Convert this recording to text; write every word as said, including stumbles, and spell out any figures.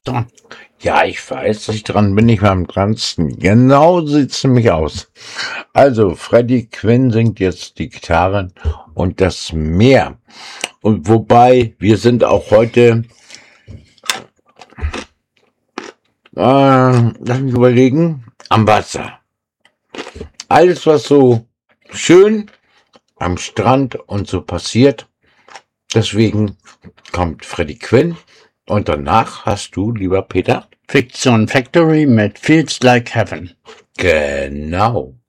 dran. Ja, ich weiß, dass ich dran bin, ich war am dransten. Genau sieht's nämlich aus. Also, Freddie Quinn singt jetzt die Gitarre und das Meer. Und wobei, wir sind auch heute, äh, lass mich überlegen, am Wasser. Alles, was so schön am Strand und so passiert, deswegen kommt Freddie Quinn und danach hast du, lieber Peter, Fiction Factory mit Feels Like Heaven. genau.